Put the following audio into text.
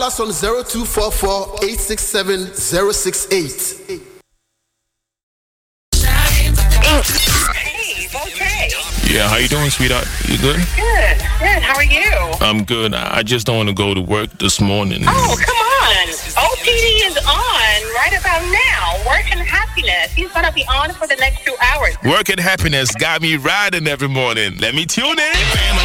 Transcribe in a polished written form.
us on 0244 867 068. Hey, okay. Yeah, how you doing, sweetheart? You good? Good. How are you? I'm good. I just don't want to go to work this morning. Oh, come on. OPD is on right about now. Work and Happiness. He's going to be on for the next 2 hours. Work and Happiness got me riding every morning. Let me tune in.